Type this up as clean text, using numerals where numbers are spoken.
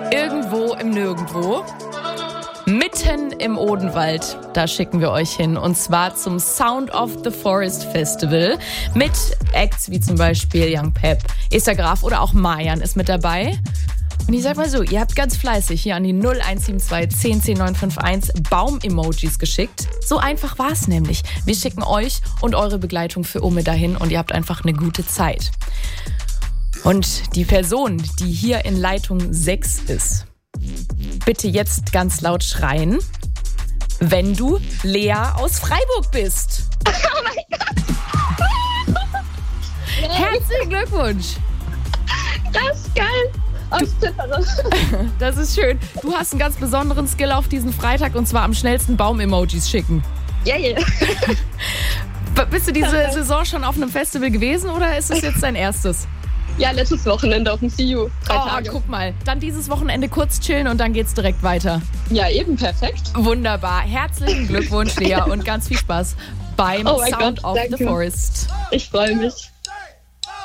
Irgendwo im Nirgendwo. Mitten im Odenwald, da schicken wir euch hin. Und zwar zum Sound of the Forest Festival. Mit Acts wie zum Beispiel Young Pep, Esther Graf oder auch Marjan ist mit dabei. Und ich sag mal so, ihr habt ganz fleißig hier an die 0172 10 10 951 Baum-Emojis geschickt. So einfach war es nämlich. Wir schicken euch und eure Begleitung für Umme dahin und ihr habt einfach eine gute Zeit. Und die Person, die hier in Leitung 6 ist, bitte jetzt ganz laut schreien, wenn du Lea aus Freiburg bist. Oh mein Gott! Herzlichen Glückwunsch. Das ist geil. Oh, ich zittere. Das ist schön. Du hast einen ganz besonderen Skill auf diesen Freitag und zwar am schnellsten Baum-Emojis schicken. Yeah. Bist du diese Saison schon auf einem Festival gewesen oder ist es jetzt dein erstes? Ja, letztes Wochenende auf dem CU. 3 Tage. Guck mal. Dann dieses Wochenende kurz chillen und dann geht's direkt weiter. Ja, eben, perfekt. Wunderbar. Herzlichen Glückwunsch, Lea, und ganz viel Spaß beim Sound of the Forest. Ich freue mich.